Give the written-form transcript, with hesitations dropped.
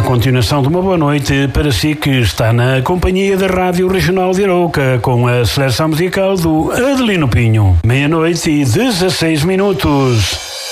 continuação de uma boa noite para si que está na companhia da Rádio Regional de Arouca com a seleção musical do Adelino Pinho. 00:16.